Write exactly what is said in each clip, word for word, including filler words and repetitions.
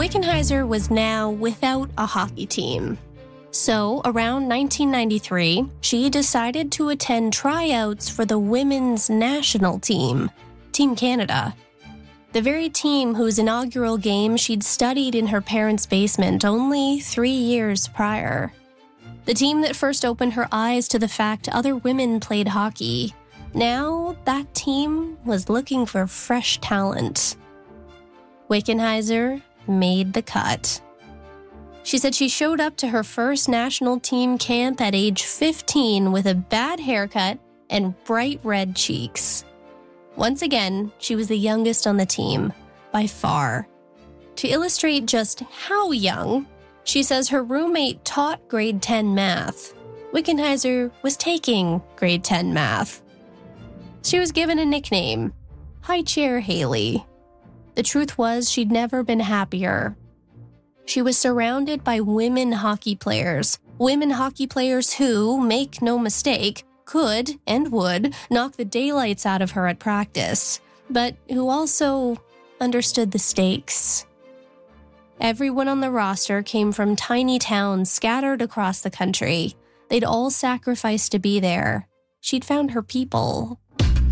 Wickenheiser was now without a hockey team. So, around nineteen ninety-three, she decided to attend tryouts for the women's national team, Team Canada. The very team whose inaugural game she'd studied in her parents' basement only three years prior. The team that first opened her eyes to the fact other women played hockey. Now, that team was looking for fresh talent. Wickenheiser made the cut. She said she showed up to her first national team camp at age fifteen with a bad haircut and bright red cheeks. Once again, she was the youngest on the team, by far. To illustrate just how young, she says her roommate taught grade ten math. Wickenheiser was taking grade ten math. She was given a nickname, High Chair Haley. The truth was she'd never been happier. She was surrounded by women hockey players, women hockey players who, make no mistake, could and would knock the daylights out of her at practice, but who also understood the stakes. Everyone on the roster came from tiny towns scattered across the country. They'd all sacrificed to be there. She'd found her people.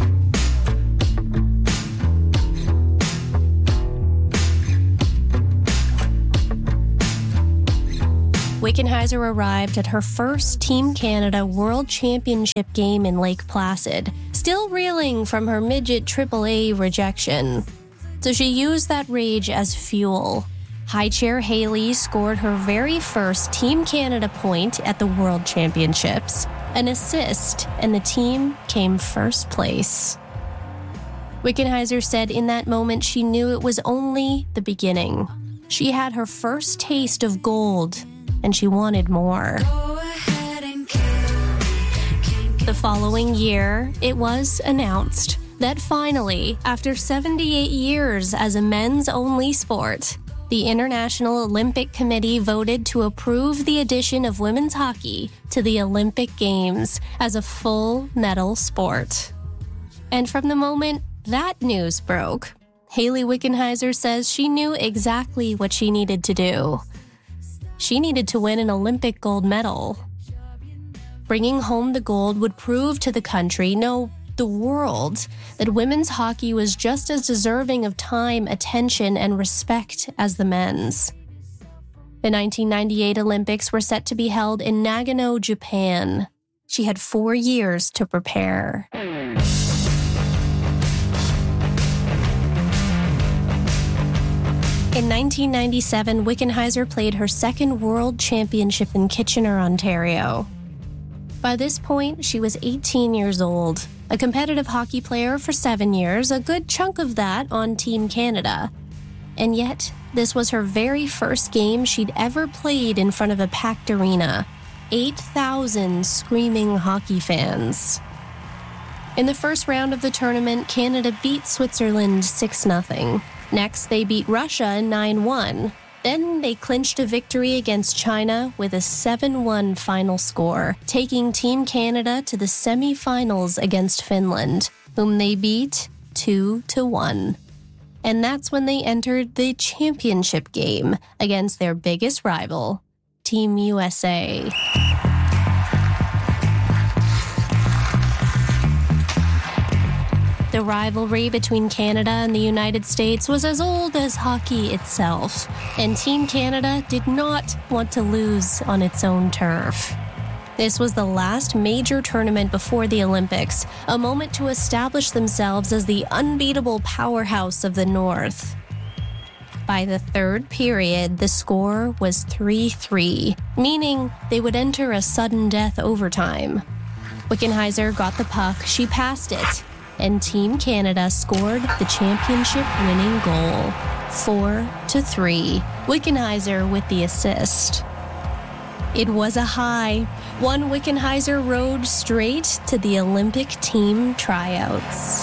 Wickenheiser arrived at her first Team Canada World Championship game in Lake Placid, still reeling from her midget triple A rejection. So she used that rage as fuel. High Chair Haley scored her very first Team Canada point at the World Championships, an assist, and the team came first place. Wickenheiser said in that moment she knew it was only the beginning. She had her first taste of gold, and she wanted more. The following year, it was announced that finally, after seventy-eight years as a men's-only sport, the International Olympic Committee voted to approve the addition of women's hockey to the Olympic Games as a full medal sport. And from the moment that news broke, Haley Wickenheiser says she knew exactly what she needed to do. She needed to win an Olympic gold medal. Bringing home the gold would prove to the country, no, the world, that women's hockey was just as deserving of time, attention, and respect as the men's. The nineteen ninety-eight Olympics were set to be held in Nagano, Japan. She had four years to prepare. In nineteen ninety-seven, Wickenheiser played her second World Championship in Kitchener, Ontario. By this point, she was eighteen years old, a competitive hockey player for seven years, a good chunk of that on Team Canada. And yet, this was her very first game she'd ever played in front of a packed arena. eight thousand screaming hockey fans. In the first round of the tournament, Canada beat Switzerland six nothing. Next, they beat Russia nine one. Then they clinched a victory against China with a seven one final score, taking Team Canada to the semifinals against Finland, whom they beat two to one. And that's when they entered the championship game against their biggest rival, Team U S A. The rivalry between Canada and the United States was as old as hockey itself, and Team Canada did not want to lose on its own turf. This was the last major tournament before the Olympics, a moment to establish themselves as the unbeatable powerhouse of the North. By the third period, the score was three three, meaning they would enter a sudden death overtime. Wickenheiser got the puck, she passed it, and Team Canada scored the championship-winning goal, four to three, Wickenheiser with the assist. It was a high. One Wickenheiser rode straight to the Olympic team tryouts.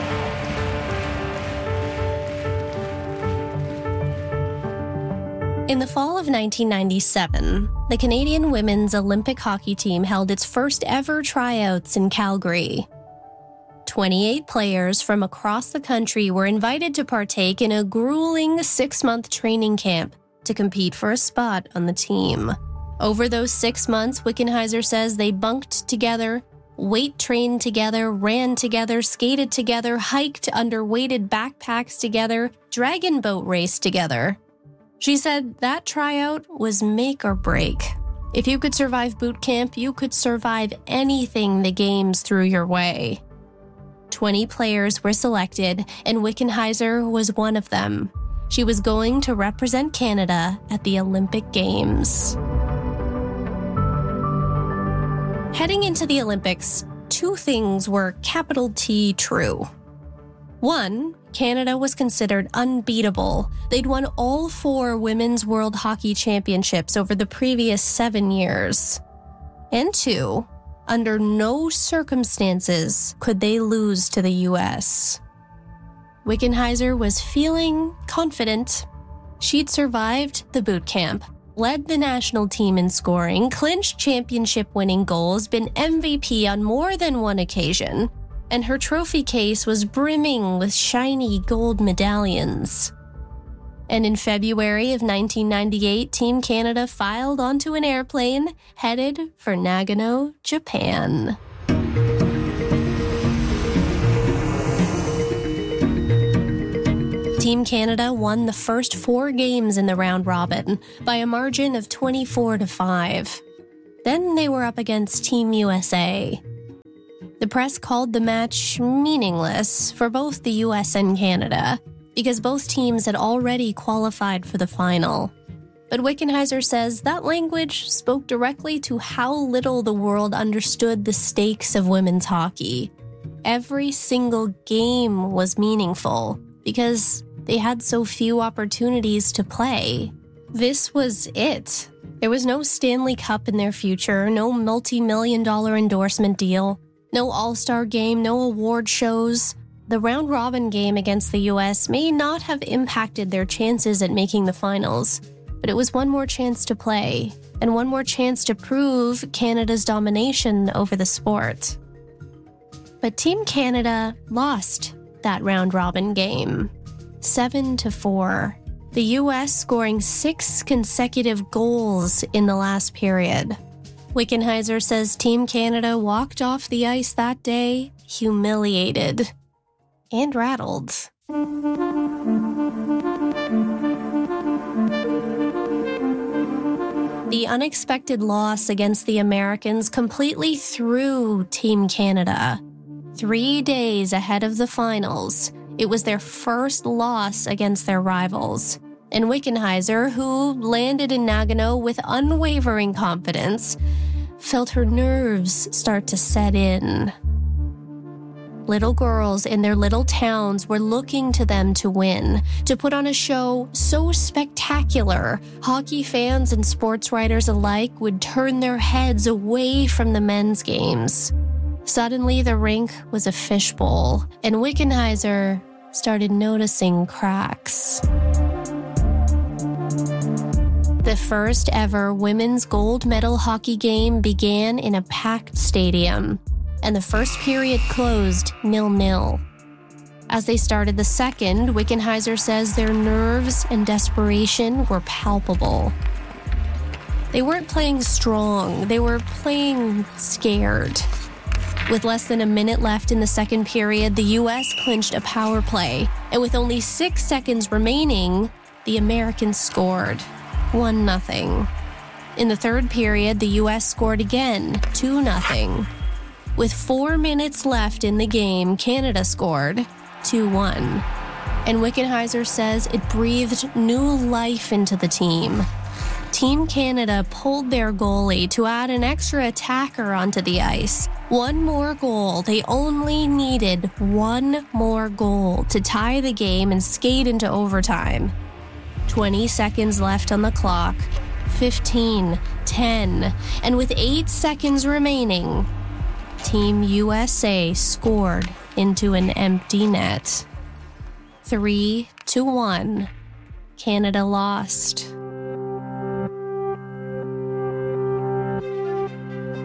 In the fall of nineteen ninety-seven, the Canadian women's Olympic hockey team held its first ever tryouts in Calgary. twenty-eight players from across the country were invited to partake in a grueling six-month training camp to compete for a spot on the team. Over those six months, Wickenheiser says they bunked together, weight trained together, ran together, skated together, hiked under weighted backpacks together, dragon boat raced together. She said that tryout was make or break. If you could survive boot camp, you could survive anything the games threw your way. twenty players were selected, and Wickenheiser was one of them. She was going to represent Canada at the Olympic Games. Heading into the Olympics, two things were capital T true. One, Canada was considered unbeatable. They'd won all four Women's World Hockey Championships over the previous seven years. And two, under no circumstances could they lose to the U S. Wickenheiser was feeling confident. She'd survived the boot camp, led the national team in scoring, clinched championship-winning goals, been M V P on more than one occasion, and her trophy case was brimming with shiny gold medallions. And in February of nineteen ninety-eight, Team Canada filed onto an airplane headed for Nagano, Japan. Team Canada won the first four games in the round robin by a margin of twenty-four to five. Then they were up against Team U S A. The press called the match meaningless for both the U S and Canada because both teams had already qualified for the final. But Wickenheiser says that language spoke directly to how little the world understood the stakes of women's hockey. Every single game was meaningful because they had so few opportunities to play. This was it. There was no Stanley Cup in their future, no multi-million dollar endorsement deal, no all-star game, no award shows. The round-robin game against the U S may not have impacted their chances at making the finals, but it was one more chance to play, and one more chance to prove Canada's domination over the sport. But Team Canada lost that round-robin game. Seven to four. The U S scoring six consecutive goals in the last period. Wickenheiser says Team Canada walked off the ice that day humiliated and rattled. The unexpected loss against the Americans completely threw Team Canada. Three days ahead of the finals, it was their first loss against their rivals. And Wickenheiser, who landed in Nagano with unwavering confidence, felt her nerves start to set in. Little girls in their little towns were looking to them to win, to put on a show so spectacular, hockey fans and sports writers alike would turn their heads away from the men's games. Suddenly, the rink was a fishbowl, and Wickenheiser started noticing cracks. The first ever women's gold medal hockey game began in a packed stadium, and the first period closed nil-nil. As they started the second, Wickenheiser says their nerves and desperation were palpable. They weren't playing strong, they were playing scared. With less than a minute left in the second period, the U S clinched a power play, and with only six seconds remaining, the Americans scored. one nothing. In the third period, the U S scored again, two nothing. With four minutes left in the game, Canada scored two one. And Wickenheiser says it breathed new life into the team. Team Canada pulled their goalie to add an extra attacker onto the ice. One more goal. They only needed one more goal to tie the game and skate into overtime. twenty seconds left on the clock. fifteen, ten, and with eight seconds remaining, Team U S A scored into an empty net. Three to one. Canada lost.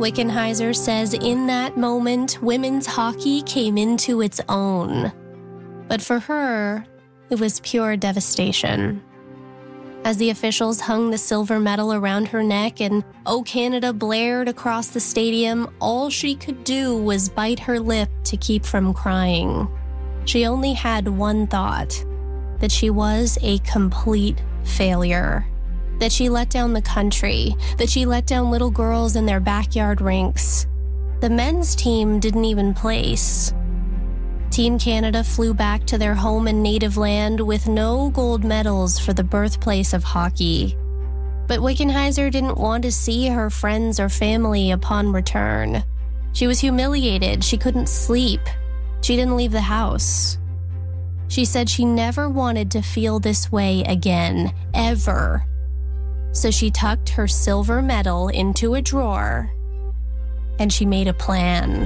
Wickenheiser says in that moment, women's hockey came into its own. But for her, it was pure devastation. As the officials hung the silver medal around her neck and "O Canada" blared across the stadium, all she could do was bite her lip to keep from crying. She only had one thought, that she was a complete failure. That she let down the country, that she let down little girls in their backyard rinks. The men's team didn't even place. Team Canada flew back to their home and native land with no gold medals for the birthplace of hockey. But Wickenheiser didn't want to see her friends or family upon return. She was humiliated. She couldn't sleep. She didn't leave the house. She said she never wanted to feel this way again, ever. So she tucked her silver medal into a drawer, and she made a plan.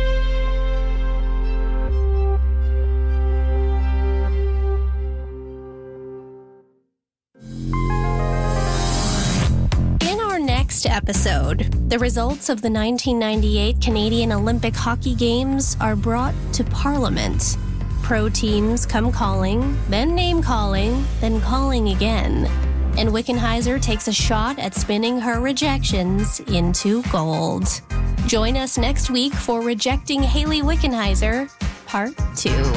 Next episode, the results of the nineteen ninety-eight Canadian Olympic Hockey Games are brought to Parliament. Pro teams come calling, then name calling, then calling again. And Wickenheiser takes a shot at spinning her rejections into gold. Join us next week for Rejecting Hayley Wickenheiser, Part two.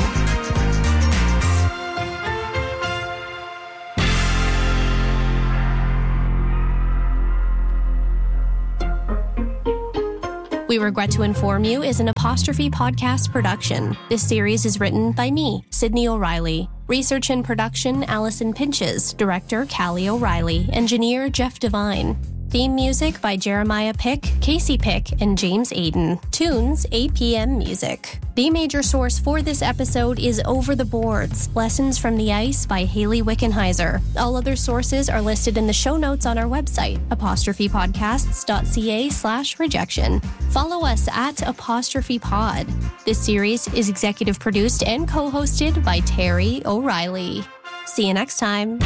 We Regret to Inform You is an Apostrophe podcast production. This series is written by me, Sydney O'Reilly. Research and production, Allison Pinches. Director, Callie O'Reilly. Engineer, Jeff Devine. Theme music by Jeremiah Pick, Casey Pick, and James Aiden. Tunes, A P M Music. The major source for this episode is Over the Boards, Lessons from the Ice by Hayley Wickenheiser. All other sources are listed in the show notes on our website, apostrophepodcasts.ca slash rejection. Follow us at Apostrophe Pod. This series is executive produced and co-hosted by Terry O'Reilly. See you next time.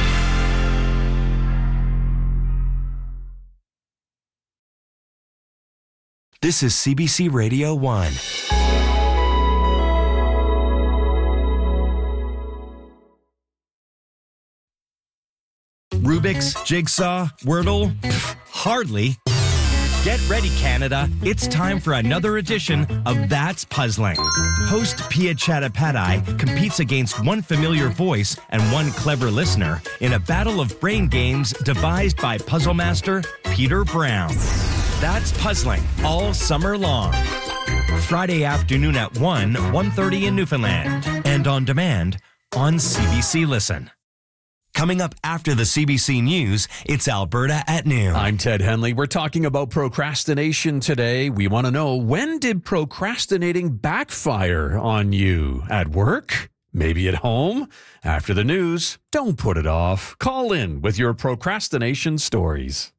This is C B C Radio one. Rubik's, Jigsaw, Wordle? Pfft, hardly. Get ready, Canada. It's time for another edition of That's Puzzling. Host Pia Chattopadhyay competes against one familiar voice and one clever listener in a battle of brain games devised by puzzle master Peter Brown. That's Puzzling all summer long. Friday afternoon at one, one thirty in Newfoundland. And on demand on C B C Listen. Coming up after the C B C News, it's Alberta at noon. I'm Ted Henley. We're talking about procrastination today. We want to know, when did procrastinating backfire on you? At work? Maybe at home? After the news, don't put it off. Call in with your procrastination stories.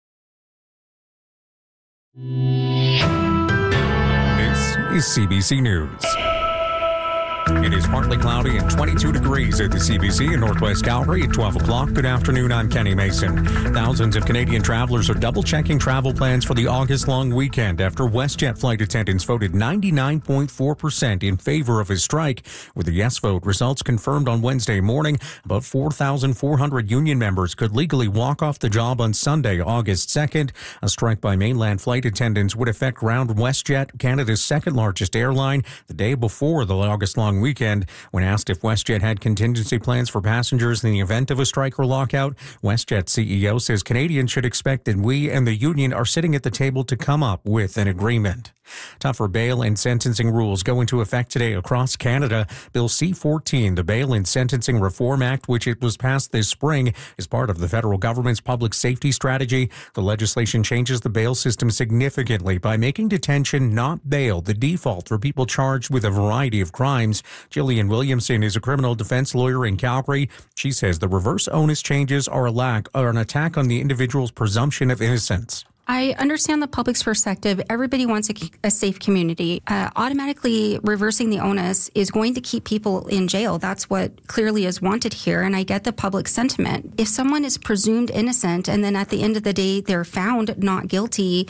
This is C B C News. It is partly cloudy and twenty-two degrees at the C B C in Northwest Calgary at twelve o'clock. Good afternoon, I'm Kenny Mason. Thousands of Canadian travelers are double-checking travel plans for the August-long weekend after WestJet flight attendants voted ninety-nine point four percent in favor of a strike. With the yes vote results confirmed on Wednesday morning, about four thousand four hundred union members could legally walk off the job on Sunday, August second. A strike by mainland flight attendants would affect ground WestJet, Canada's second-largest airline, the day before the August-long weekend. When asked if WestJet had contingency plans for passengers in the event of a strike or lockout, WestJet C E O says Canadians should expect that we and the union are sitting at the table to come up with an agreement. Tougher bail and sentencing rules go into effect today across Canada. Bill C fourteen, the Bail and Sentencing Reform Act, which it was passed this spring, is part of the federal government's public safety strategy. The legislation changes the bail system significantly by making detention, not bail, the default for people charged with a variety of crimes. Jillian Williamson is a criminal defense lawyer in Calgary. She says the reverse onus changes are a lack or an attack on the individual's presumption of innocence. I understand the public's perspective. Everybody wants a, a safe community. Uh, automatically reversing the onus is going to keep people in jail. That's what clearly is wanted here, and I get the public sentiment. If someone is presumed innocent and then at the end of the day they're found not guilty,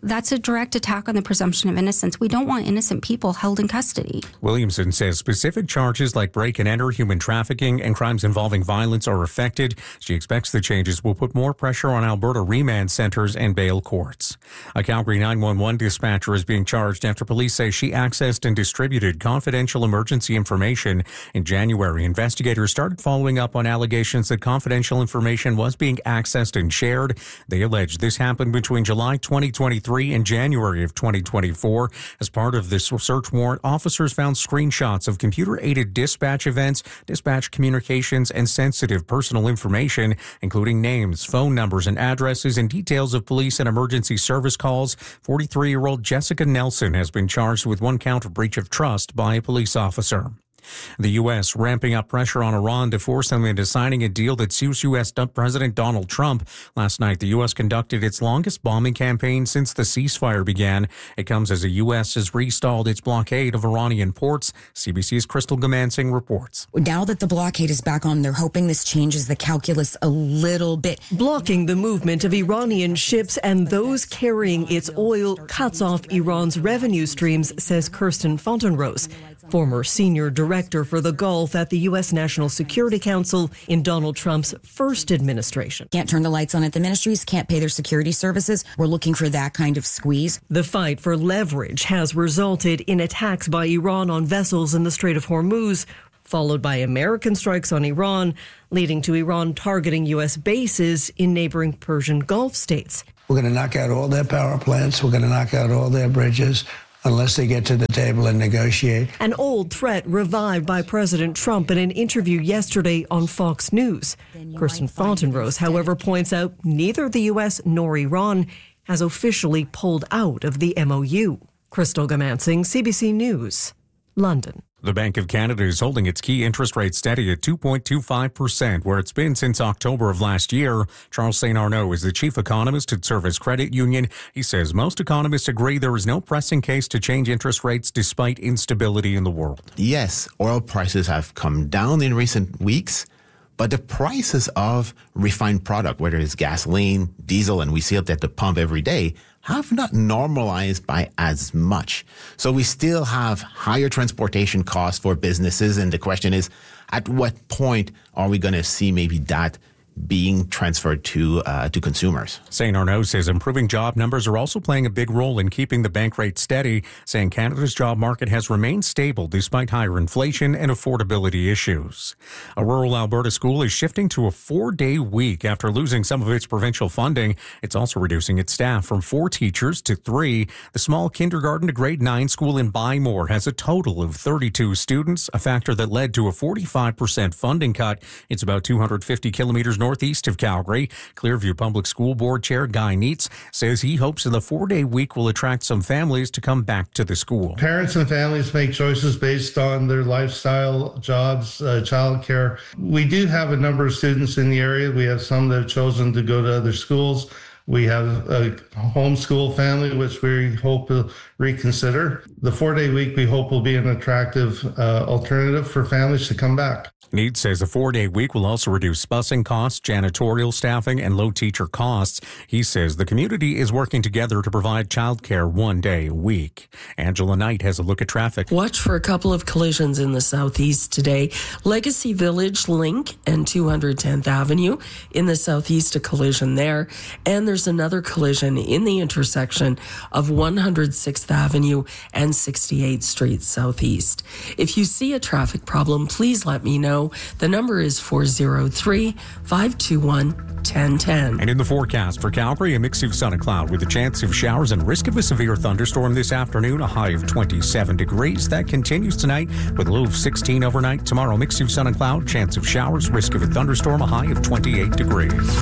that's a direct attack on the presumption of innocence. We don't want innocent people held in custody. Williamson says specific charges like break and enter, human trafficking, and crimes involving violence are affected. She expects the changes will put more pressure on Alberta remand centres and bail courts. A Calgary nine one one dispatcher is being charged after police say she accessed and distributed confidential emergency information. In January, investigators started following up on allegations that confidential information was being accessed and shared. They allege this happened between July twenty twenty-three and January of twenty twenty-four. As part of this search warrant, officers found screenshots of computer-aided dispatch events, dispatch communications, and sensitive personal information, including names, phone numbers, and addresses, and details of police and emergency service calls. forty-three-year-old Jessica Nelson has been charged with one count of breach of trust by a police officer. The U S ramping up pressure on Iran to force them into signing a deal that suits U S President Donald Trump. Last night, the U S conducted its longest bombing campaign since the ceasefire began. It comes as the U S has restalled its blockade of Iranian ports. C B C's Crystal Gamansing reports. Now that the blockade is back on, they're hoping this changes the calculus a little bit. Blocking the movement of Iranian ships and those carrying its oil cuts off Iran's revenue streams, says Kirsten Fontenrose, former senior director for the Gulf at the U S National Security Council in Donald Trump's first administration. Can't turn the lights on at the ministries, can't pay their security services. We're looking for that kind of squeeze. The fight for leverage has resulted in attacks by Iran on vessels in the Strait of Hormuz, followed by American strikes on Iran, leading to Iran targeting U S bases in neighboring Persian Gulf states. We're going to knock out all their power plants. We're going to knock out all their bridges, unless they get to the table and negotiate. An old threat revived by President Trump in an interview yesterday on Fox News. Kirsten Fontenrose, however, points out neither the U S nor Iran has officially pulled out of the M O U. Crystal Gamansing, C B C News, London. The Bank of Canada is holding its key interest rate steady at two point two five percent, where it's been since October of last year. Charles Saint Arnaud is the chief economist at Service Credit Union. He says most economists agree there is no pressing case to change interest rates despite instability in the world. Yes, oil prices have come down in recent weeks, but the prices of refined product, whether it's gasoline, diesel, and we see it at the pump every day, have not normalized by as much. So we still have higher transportation costs for businesses. And the question is, at what point are we going to see maybe that being transferred to uh, to consumers? Saint Arnaud says improving job numbers are also playing a big role in keeping the bank rate steady, saying Canada's job market has remained stable despite higher inflation and affordability issues. A rural Alberta school is shifting to a four-day week after losing some of its provincial funding. It's also reducing its staff from four teachers to three. The small kindergarten to grade nine school in Bymore has a total of thirty-two students, a factor that led to a forty-five percent funding cut. It's about two hundred fifty kilometers northeast of Calgary. Clearview Public School Board Chair Guy Neitz says he hopes that the four-day week will attract some families to come back to the school. Parents and families make choices based on their lifestyle, jobs, uh, childcare. We do have a number of students in the area. We have some that have chosen to go to other schools. We have a homeschool family, which we hope to reconsider. The four-day week, we hope, will be an attractive uh, alternative for families to come back. Neitz says a four-day week will also reduce busing costs, janitorial staffing, and low teacher costs. He says the community is working together to provide childcare one day a week. Angela Knight has a look at traffic. Watch for a couple of collisions in the southeast today. Legacy Village Link and two hundred tenth Avenue. In the southeast, a collision there. And there's another collision in the intersection of one hundred sixth Avenue and sixty-eighth Street Southeast. If you see a traffic problem, please let me know. The number is four oh three, five two one, one oh one oh. And in the forecast for Calgary, a mix of sun and cloud with a chance of showers and risk of a severe thunderstorm this afternoon, a high of twenty-seven degrees. That continues tonight with a low of sixteen overnight. Tomorrow, mix of sun and cloud, chance of showers, risk of a thunderstorm, a high of twenty-eight degrees.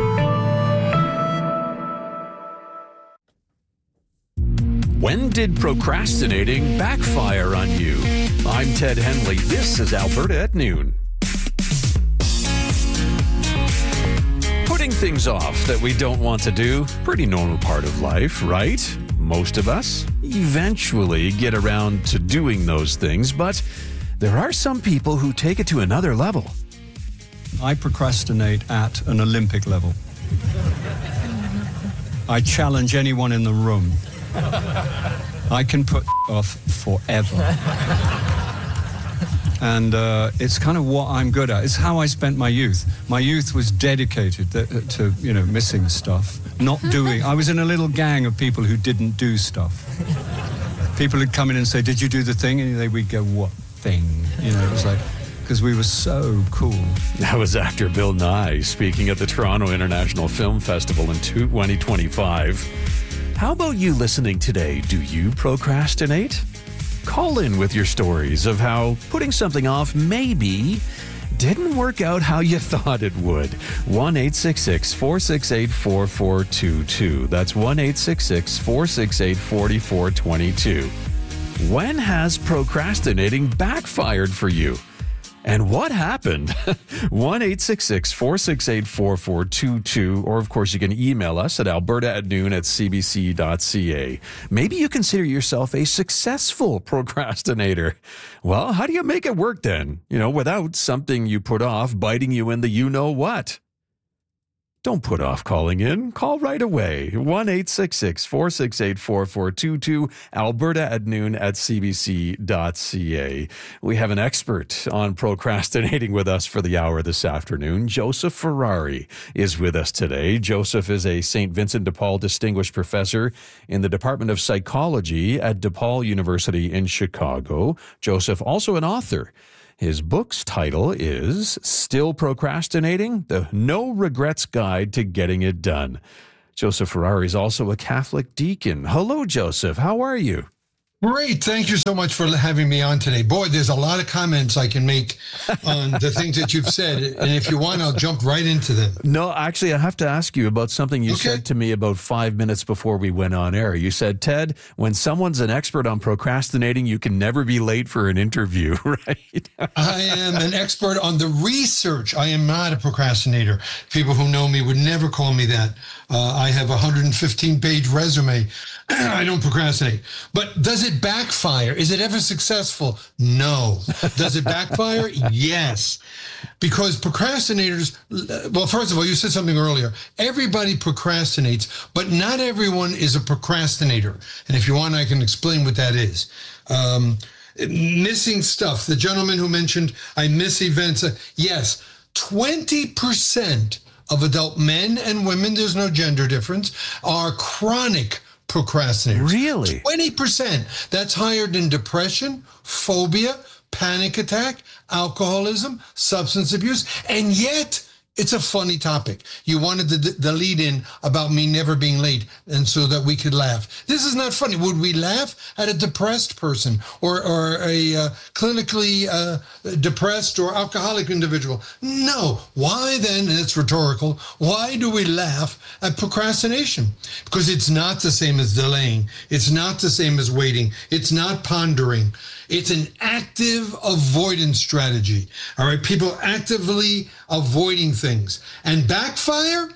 When did procrastinating backfire on you? I'm Ted Henley. This is Alberta at Noon. Putting things off that we don't want to do, pretty normal part of life, right? Most of us eventually get around to doing those things, but there are some people who take it to another level. I procrastinate at an Olympic level. I challenge anyone in the room. I can put off forever. And uh, it's kind of what I'm good at. It's how I spent my youth. My youth was dedicated to, to, you know, missing stuff, not doing. I was in a little gang of people who didn't do stuff. People would come in and say, "Did you do the thing?" And they would go, "What thing?" You know, it was like, because we were so cool. That was actor Bill Nye speaking at the Toronto International Film Festival in twenty twenty-five. How about you listening today? Do you procrastinate? Call in with your stories of how putting something off maybe didn't work out how you thought it would. one eight six six, four six eight, four four two two. That's one eight six six, four six eight, four four two two. When has procrastinating backfired for you? And what happened? one eight six six, four six eight, four four two two. Or, of course, you can email us at alberta at noon at cbc.ca. Maybe you consider yourself a successful procrastinator. Well, how do you make it work then? You know, without something you put off biting you in the you-know-what. Don't put off calling in. Call right away. one eight six six, four six eight, four four two two, alberta at noon at cbc.ca. We have an expert on procrastinating with us for the hour this afternoon. Joseph Ferrari is with us today. Joseph is a Saint Vincent de Paul Distinguished Professor in the Department of Psychology at DePaul University in Chicago. Joseph, also an author. His book's title is Still Procrastinating? The No Regrets Guide to Getting It Done. Joseph Ferrari is also a Catholic deacon. Hello, Joseph. How are you? Great. Thank you so much for having me on today. Boy, there's a lot of comments I can make on the things that you've said. And if you want, I'll jump right into them. No, actually, I have to ask you about something you Okay. said to me about five minutes before we went on air. You said, Ted, when someone's an expert on procrastinating, you can never be late for an interview, right? I am an expert on the research. I am not a procrastinator. People who know me would never call me that. Uh, I have a one hundred fifteen page resume. I don't procrastinate. But does it backfire? Is it ever successful? No. Does it backfire? Yes. Because procrastinators, well, first of all, you said something earlier. Everybody procrastinates, but not everyone is a procrastinator. And if you want, I can explain what that is. Um, missing stuff. The gentleman who mentioned, I miss events. Uh, yes, twenty percent of adult men and women, there's no gender difference, are chronic procrastinators. Really? twenty percent. That's higher than depression, phobia, panic attack, alcoholism, substance abuse, and yet it's a funny topic. You wanted the, the lead in about me never being late, and so that we could laugh. This is not funny. Would we laugh at a depressed person or, or a uh, clinically uh, depressed or alcoholic individual? No. Why then, and it's rhetorical, why do we laugh at procrastination? Because it's not the same as delaying. It's not the same as waiting. It's not pondering. It's an active avoidance strategy. All right, people actively avoiding things. And backfire?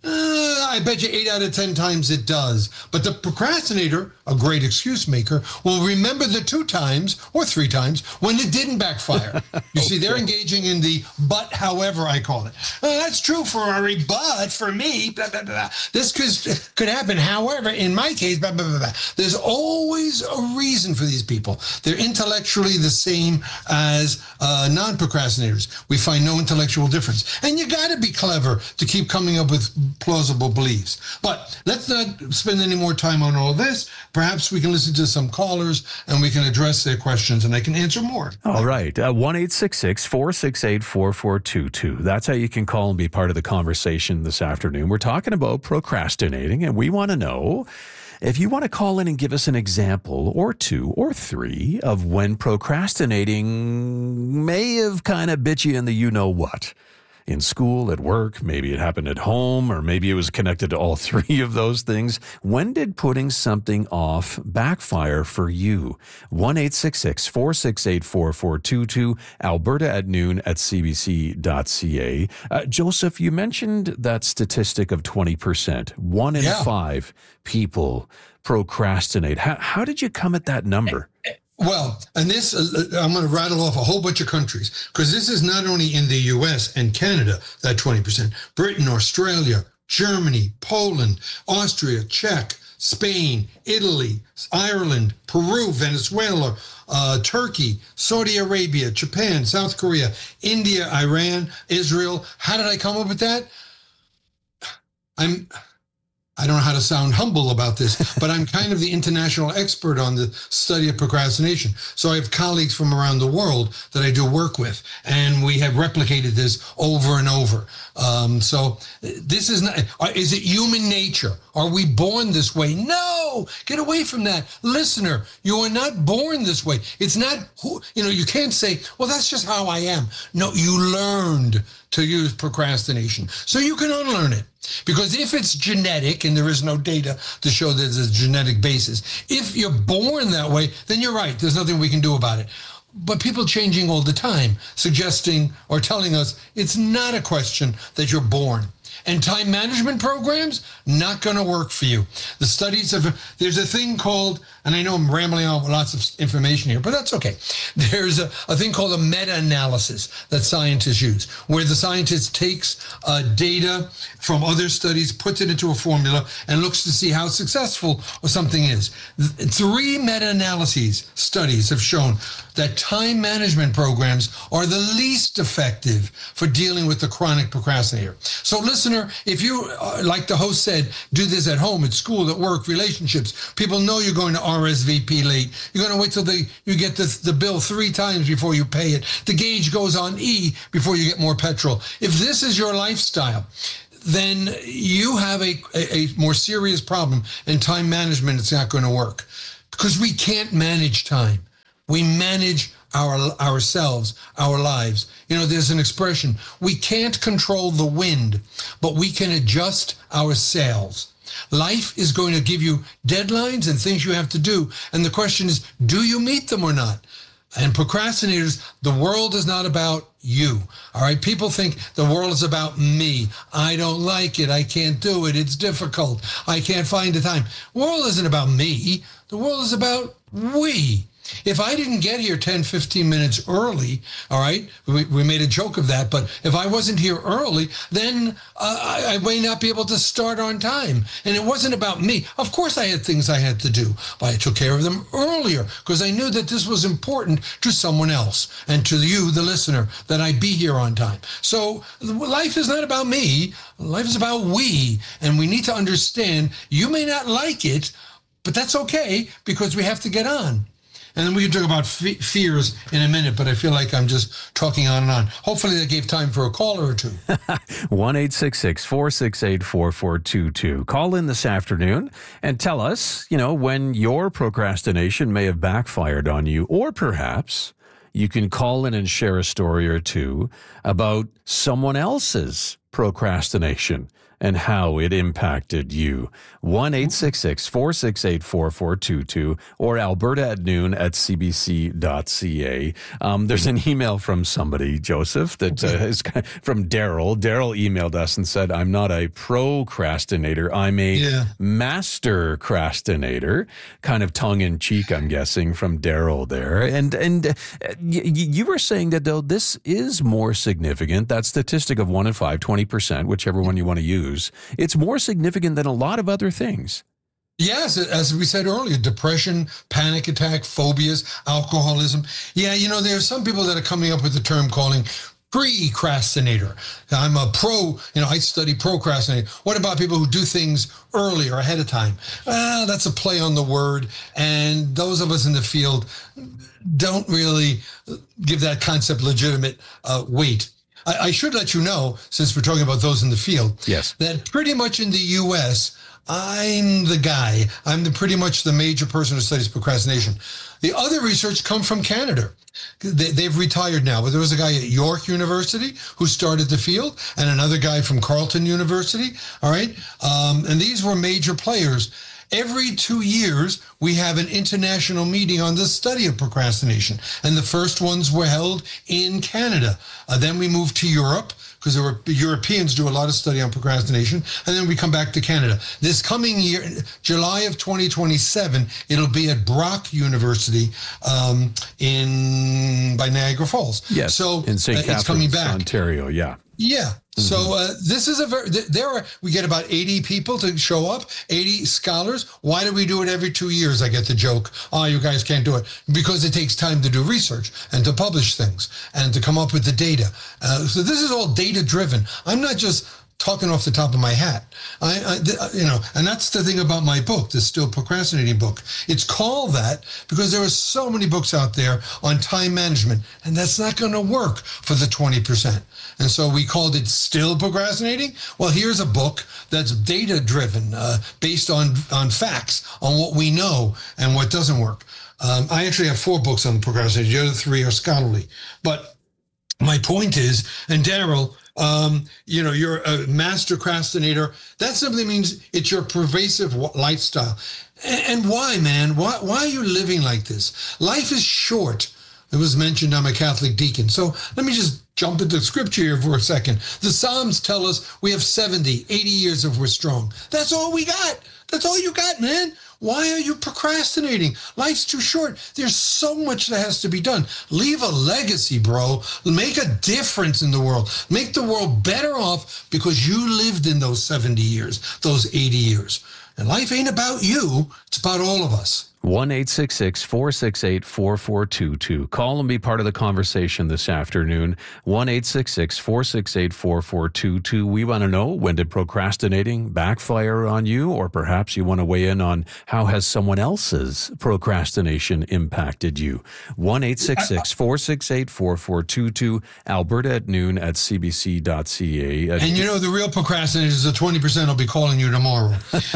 Uh, I bet you eight out of ten times it does. But the procrastinator, a great excuse maker, will remember the two times or three times when it didn't backfire. You okay. see, they're engaging in the but however, I call it. Oh, that's true, Ferrari, but for me, blah, blah, blah. This could, could happen. However, in my case, blah, blah, blah, blah. There's always a reason for these people. They're intellectually the same as uh, non-procrastinators. We find no intellectual difference. And you got to be clever to keep coming up with plausible beliefs. But let's not spend any more time on all this. Perhaps we can listen to some callers and we can address their questions and I can answer more. All right. Uh, one eight six six, four six eight, four four two two. That's how you can call and be part of the conversation this afternoon. We're talking about procrastinating, and we want to know if you want to call in and give us an example or two or three of when procrastinating may have kind of bit you in the you-know-what. In school, at work, maybe it happened at home, or maybe it was connected to all three of those things. When did putting something off backfire for you? one eight six six, four six eight, four four two two, alberta at noon at cbc.ca. Uh, Joseph, you mentioned that statistic of twenty percent. One in Yeah. five people procrastinate. How, how did you come at that number? Well, and this, uh, I'm going to rattle off a whole bunch of countries, because this is not only in the U S and Canada, that twenty percent. Britain, Australia, Germany, Poland, Austria, Czech, Spain, Italy, Ireland, Peru, Venezuela, uh, Turkey, Saudi Arabia, Japan, South Korea, India, Iran, Israel. How did I come up with that? I'm... I don't know how to sound humble about this, but I'm kind of the international expert on the study of procrastination. So I have colleagues from around the world that I do work with, and we have replicated this over and over. Um, so this is not, is it human nature? Are we born this way? No, get away from that. Listener, you are not born this way. It's not, who, you know, you can't say, well, that's just how I am. No, you learned to use procrastination. So you can unlearn it. Because if it's genetic, and there is no data to show there's a genetic basis, if you're born that way, then you're right. There's nothing we can do about it. But people changing all the time, suggesting or telling us it's not a question that you're born. And time management programs, not going to work for you. The studies of, there's a thing called, and I know I'm rambling on with lots of information here, but that's okay. There's a, a thing called a meta-analysis that scientists use, where the scientist takes uh, data from other studies, puts it into a formula, and looks to see how successful something is. Three meta-analyses studies have shown that time management programs are the least effective for dealing with the chronic procrastinator. So listener, if you, uh, like the host said, do this at home, at school, at work, relationships, people know you're going to R S V P late. You're going to wait till they, you get this, the bill three times before you pay it. The gauge goes on E before you get more petrol. If this is your lifestyle, then you have a, a, a more serious problem, and time management is not going to work, because we can't manage time. We manage our ourselves, our lives. You know, there's an expression, we can't control the wind, but we can adjust our sails. Life is going to give you deadlines and things you have to do. And the question is, do you meet them or not? And procrastinators, the world is not about you. All right. People think the world is about me. I don't like it. I can't do it. It's difficult. I can't find the time. The world isn't about me. The world is about we. If I didn't get here ten, fifteen minutes early, all right, we, we made a joke of that, but if I wasn't here early, then uh, I, I may not be able to start on time. And it wasn't about me. Of course I had things I had to do, but I took care of them earlier because I knew that this was important to someone else and to you, the listener, that I be here on time. So life is not about me. Life is about we, and we need to understand you may not like it, but that's okay because we have to get on. And then we can talk about fe- fears in a minute, but I feel like I'm just talking on and on. Hopefully that gave time for a caller or two. one eight six six, four six eight, four four two two. Call in this afternoon and tell us, you know, when your procrastination may have backfired on you, or perhaps you can call in and share a story or two about someone else's procrastination and how it impacted you. one eight six six, four six eight, four four two two or Alberta at noon at c b c dot c a. Um, there's an email from somebody, Joseph, that uh, is from Daryl. Daryl emailed us and said, I'm not a procrastinator. I'm a yeah. master crastinator. Kind of tongue-in-cheek, I'm guessing, from Daryl there. And and uh, y- you were saying that, though, this is more significant. That statistic of one in five, twenty percent, whichever one you want to use, it's more significant than a lot of other things. Yes, as we said earlier, depression, panic attack, phobias, alcoholism. Yeah, you know, there are some people that are coming up with the term calling precrastinator. I'm a pro, you know, I study procrastinator. What about people who do things early or ahead of time? Ah, that's a play on the word. And those of us in the field don't really give that concept legitimate uh, weight. I should let you know, since we're talking about those in the field, yes, that pretty much in the U S, I'm the guy. I'm the pretty much the major person who studies procrastination. The other research come from Canada. They, they've retired now, but there was a guy at York University who started the field, and another guy from Carleton University. All right, um, and these were major players. Every two years, we have an international meeting on the study of procrastination. And the first ones were held in Canada. Uh, then we moved to Europe, because there were, Europeans do a lot of study on procrastination. And then we come back to Canada. This coming year, July of twenty twenty-seven, it'll be at Brock University um, in by Niagara Falls. Yes, so in Saint uh, Catharines, it's coming back. Ontario, yeah. Yeah. So uh, this is a very, there are, we get about eighty people to show up, eighty scholars. Why do we do it every two years? I get the joke, oh, you guys can't do it. Because it takes time to do research and to publish things and to come up with the data. Uh, so this is all data driven. I'm not just talking off the top of my hat. I, I, you know, and that's the thing about my book, the Still Procrastinating book. It's called that because there are so many books out there on time management, and that's not going to work for the twenty percent. And so we called it Still Procrastinating. Well, here's a book that's data driven, uh, based on, on facts, on what we know and what doesn't work. Um, I actually have four books on procrastination. The other three are scholarly. But my point is, and Daryl, Um, you know, you're a master procrastinator. That simply means it's your pervasive lifestyle. And, and why, man? Why, why are you living like this? Life is short. It was mentioned I'm a Catholic deacon. So let me just jump into scripture here for a second. The Psalms tell us we have seventy, eighty years if we're strong. That's all we got. That's all you got, man. Why are you procrastinating? Life's too short. There's so much that has to be done. Leave a legacy, bro. Make a difference in the world. Make the world better off because you lived in those seventy years, those eighty years. And life ain't about you. It's about all of us. one eight six six, four six eight, four four two two. Call and be part of the conversation this afternoon. one eight six six, four six eight, four four two two. We want to know, when did procrastinating backfire on you? Or perhaps you want to weigh in on how has someone else's procrastination impacted you? one eight six six, four six eight, four four two two. Alberta at noon at c b c dot c a. And you know, the real procrastinators, the twenty percent will be calling you tomorrow.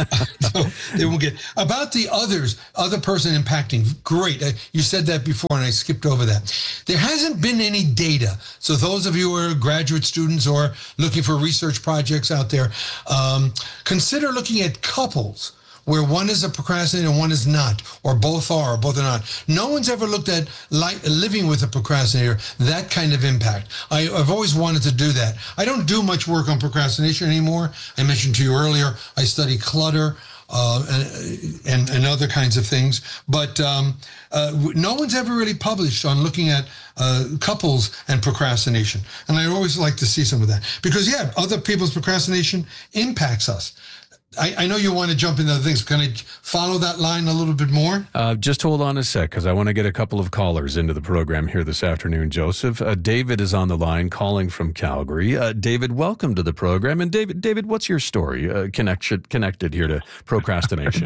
So they won't get. About the others, other person impacting, great. You said that before and I skipped over that. There hasn't been any data. So those of you who are graduate students or looking for research projects out there, um, consider looking at couples where one is a procrastinator and one is not, or both are, or both are not. No one's ever looked at li- living with a procrastinator, that kind of impact. I, I've always wanted to do that. I don't do much work on procrastination anymore. I mentioned to you earlier, I study clutter, Uh, and, and, and other kinds of things. But um, uh, no one's ever really published on looking at uh, couples and procrastination. And I always like to see some of that. Because, yeah, other people's procrastination impacts us. I, I know you want to jump into other things. Can I follow that line a little bit more? Uh, just hold on a sec, because I want to get a couple of callers into the program here this afternoon, Joseph. Uh, David is on the line calling from Calgary. Uh, David, welcome to the program. And David, David, what's your story uh, connection, connected here to procrastination?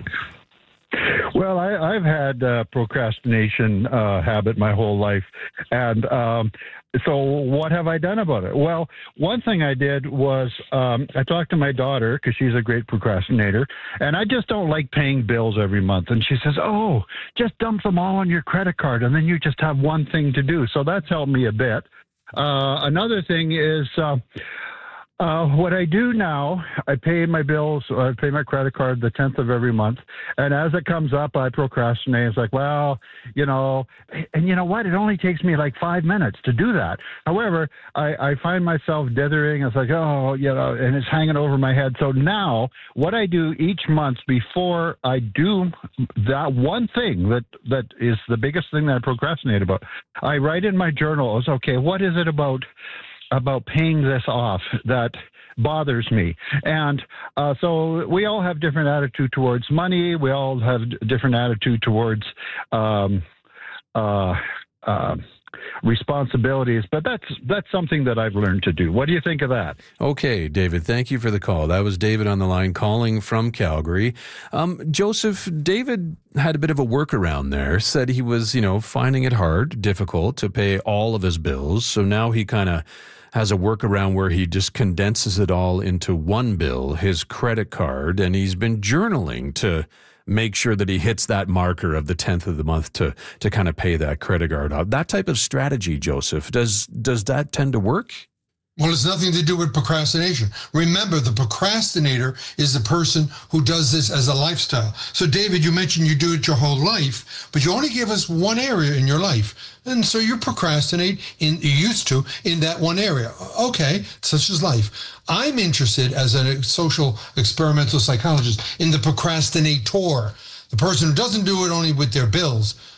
Well, I, I've had uh, procrastination uh, habit my whole life. And um, so what have I done about it? Well, one thing I did was um, I talked to my daughter because she's a great procrastinator, and I just don't like paying bills every month. And she says, oh, just dump them all on your credit card, and then you just have one thing to do. So that's helped me a bit. Uh, another thing is... Uh, Uh, what I do now, I pay my bills, I pay my credit card the tenth of every month. And as it comes up, I procrastinate. It's like, well, you know, and you know what? It only takes me like five minutes to do that. However, I, I find myself dithering. It's like, oh, you know, and it's hanging over my head. So now what I do each month before I do that one thing that, that is the biggest thing that I procrastinate about, I write in my journal, it's okay, what is it about about paying this off that bothers me? And uh, so we all have different attitude towards money. We all have different attitude towards um, uh, uh, responsibilities, but that's that's something that I've learned to do. What do you think of that? Okay, David, thank you for the call. That was David on the line calling from Calgary. Um, Joseph, David had a bit of a workaround there, said he was, you know, finding it hard, difficult to pay all of his bills. So now he kind of has a workaround where he just condenses it all into one bill, his credit card, and he's been journaling to make sure that he hits that marker of the tenth of the month to to kind of pay that credit card off. That type of strategy, Joseph, does does that tend to work? Well, it's nothing to do with procrastination. Remember, the procrastinator is the person who does this as a lifestyle. So, David, you mentioned you do it your whole life, but you only give us one area in your life. And so you procrastinate, in, you used to, in that one area. Okay, such is life. I'm interested, as a social experimental psychologist, in the procrastinator, the person who doesn't do it only with their bills,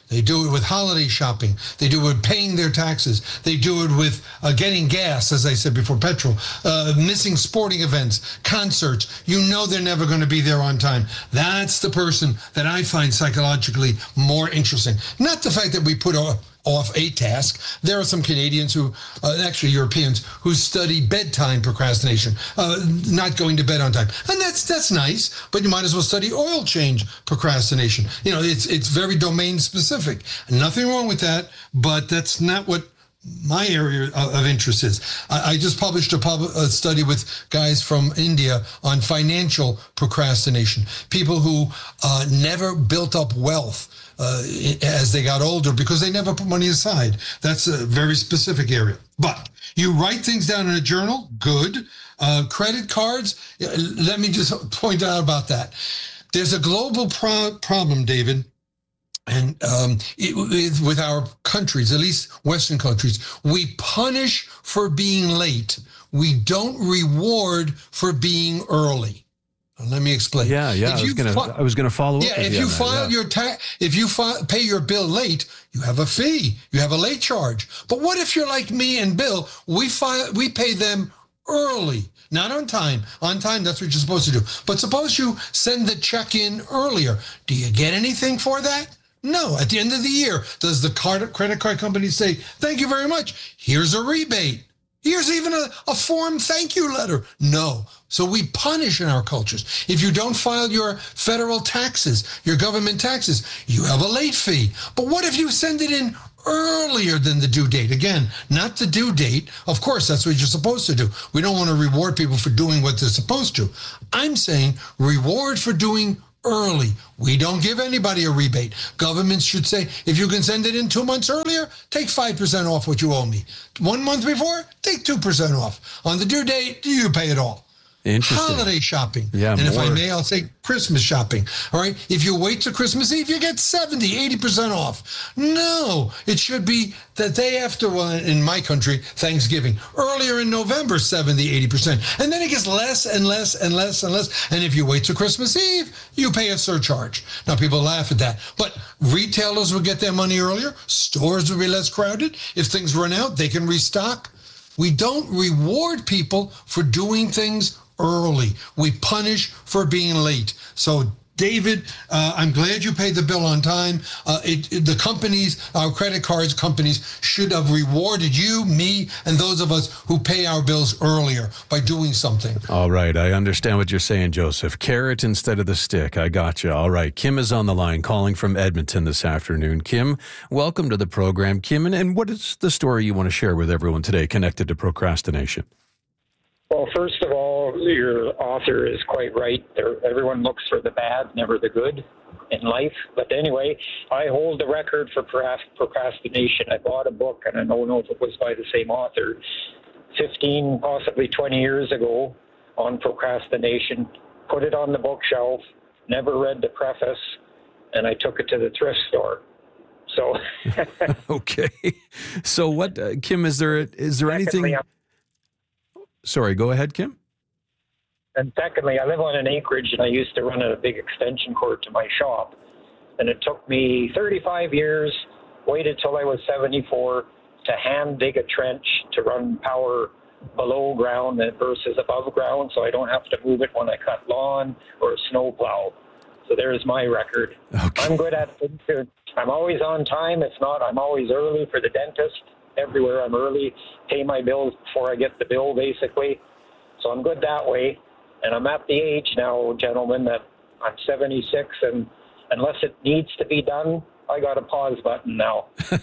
They do it with holiday shopping. They do it with paying their taxes. They do it with uh, getting gas, as I said before, petrol, uh, missing sporting events, concerts. You know they're never going to be there on time. That's the person that I find psychologically more interesting. Not the fact that we put off, off a task. There are some Canadians who, uh, actually Europeans, who study bedtime procrastination, uh, not going to bed on time. And that's that's nice, but you might as well study oil change procrastination. You know, it's it's very domain specific. Nothing wrong with that, but that's not what my area of interest is. I, I just published a, pub, a study with guys from India on financial procrastination, people who uh, never built up wealth Uh, as they got older because they never put money aside. That's a very specific area. But you write things down in a journal, good. Uh, credit cards, let me just point out about that. There's a global pro- problem, David, and um, it, it, with our countries, at least Western countries, we punish for being late. We don't reward for being early. Let me explain. Yeah, yeah. I was gonna, fi- I was gonna follow yeah, up. Yeah, if you file yeah. your tax, if you fi- pay your bill late, you have a fee. You have a late charge. But what if you're like me and Bill? We file, we pay them early, not on time. On time, that's what you're supposed to do. But suppose you send the check in earlier. Do you get anything for that? No. At the end of the year, does the card, credit card company say, "Thank you very much. Here's a rebate. Here's even a, a form thank you letter"? No. So we punish in our cultures. If you don't file your federal taxes, your government taxes, you have a late fee. But what if you send it in earlier than the due date? Again, not the due date. Of course, that's what you're supposed to do. We don't want to reward people for doing what they're supposed to. I'm saying reward for doing early. We don't give anybody a rebate. Governments should say, if you can send it in two months earlier, take five percent off what you owe me. One month before, take two percent off. On the due date, you pay it all. Interesting. Holiday shopping. Yeah, and more. if I may, I'll say Christmas shopping. All right. If you wait till Christmas Eve, you get seventy, eighty percent off. No, it should be the day after, well, in my country, Thanksgiving. Earlier in November, seventy, eighty percent. And then it gets less and less and less and less. And if you wait till Christmas Eve, you pay a surcharge. Now, people laugh at that. But retailers will get their money earlier. Stores will be less crowded. If things run out, they can restock. We don't reward people for doing things early. We punish for being late. So, David, uh, I'm glad you paid the bill on time. Uh, it, it, the companies, our credit cards companies, should have rewarded you, me, and those of us who pay our bills earlier by doing something. All right. I understand what you're saying, Joseph. Carrot instead of the stick. I got you. All right. Kim is on the line calling from Edmonton this afternoon. Kim, welcome to the program. Kim, and, and what is the story you want to share with everyone today connected to procrastination? Well, first of all, your author is quite right. There, everyone looks for the bad, never the good in life. But anyway, I hold the record for procrastination. I bought a book, and I don't know if it was by the same author, fifteen, possibly twenty years ago on procrastination, put it on the bookshelf, never read the preface, and I took it to the thrift store. So, okay. So what, uh, Kim, is there, is there anything... Sorry, go ahead, Kim. And secondly, I live on an acreage, and I used to run a big extension cord to my shop. And it took me thirty-five years, waited till I was seventy-four, to hand dig a trench to run power below ground versus above ground, so I don't have to move it when I cut lawn or snow plow. So there's my record. Okay. I'm good at it. I'm always on time. If not, I'm always early for the dentist. Everywhere I'm early, pay my bills before I get the bill, basically. So I'm good that way. And I'm at the age now, gentlemen, that I'm seventy-six, and unless it needs to be done, I got a pause button now.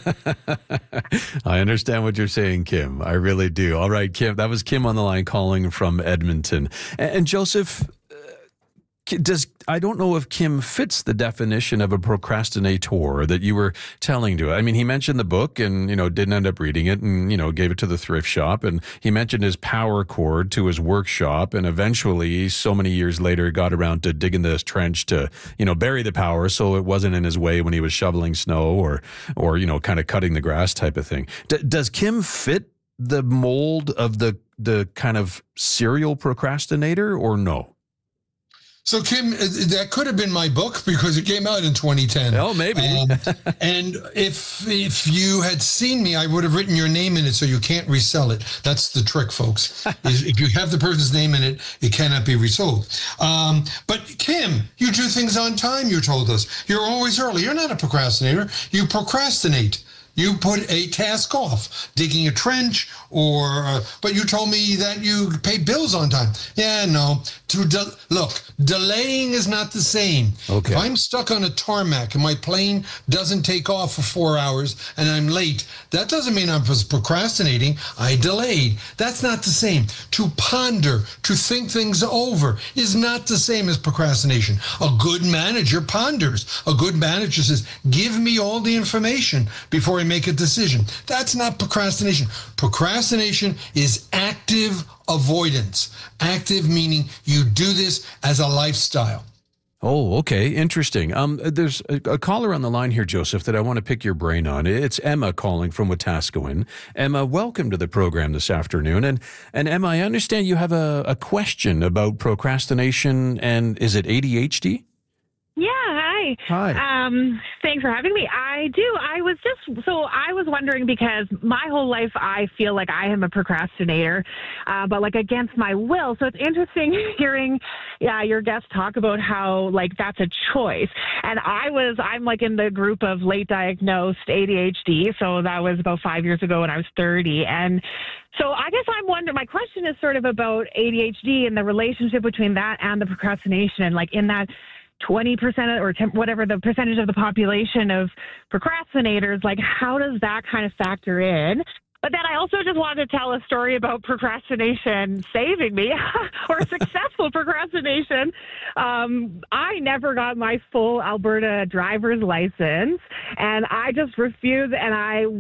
I understand what you're saying, Kim. I really do. All right, Kim, that was Kim on the line calling from Edmonton. And, and Joseph, does I don't know if Kim fits the definition of a procrastinator that you were telling to. I mean, he mentioned the book and, you know, didn't end up reading it and, you know, gave it to the thrift shop. And he mentioned his power cord to his workshop. And eventually, so many years later, got around to digging this trench to, you know, bury the power so it wasn't in his way when he was shoveling snow or, or you know, kind of cutting the grass type of thing. D- does Kim fit the mold of the the kind of serial procrastinator or no? So, Kim, that could have been my book because it came out in twenty ten. Oh, maybe. Um, and if if you had seen me, I would have written your name in it so you can't resell it. That's the trick, folks. Is if you have the person's name in it, it cannot be resold. Um, but, Kim, you do things on time, you told us. You're always early. You're not a procrastinator. You procrastinate. You put a task off, digging a trench, or, uh, but you told me that you pay bills on time. Yeah, no. To de- Look, delaying is not the same. Okay. If I'm stuck on a tarmac and my plane doesn't take off for four hours and I'm late, that doesn't mean I'm procrastinating. I delayed. That's not the same. To ponder, to think things over is not the same as procrastination. A good manager ponders. A good manager says, give me all the information before I make a decision. That's not procrastination. Procrastination is active avoidance. Active meaning you do this as a lifestyle. Oh, okay. Interesting. Um, there's a, a caller on the line here, Joseph, that I want to pick your brain on. It's Emma calling from Wetaskiwin. Emma, welcome to the program this afternoon. And, and Emma, I understand you have a, a question about procrastination and is it A D H D? Yeah, hi. Hi. Um, thanks for having me. I do. I was just, so I was wondering because my whole life I feel like I am a procrastinator, uh, but like against my will. So it's interesting hearing yeah, your guests talk about how like that's a choice. And I was, I'm like in the group of late diagnosed A D H D. So that was about five years ago when I was thirty. And so I guess I'm wondering, my question is sort of about A D H D and the relationship between that and the procrastination, like in that twenty percent or whatever the percentage of the population of procrastinators, like how does that kind of factor in? But then I also just wanted to tell a story about procrastination saving me or successful procrastination. Um, I never got my full Alberta driver's license and I just refused and I